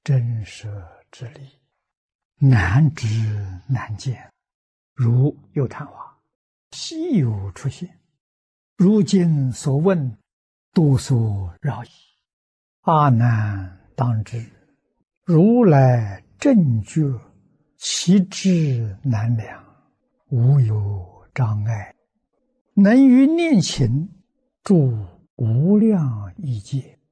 真实之理，难知难见。如有昙花，稀有出现。如今所问，多所扰矣。阿难当知，如来正觉，其智难量，无有障碍，能于念情，住无量意界，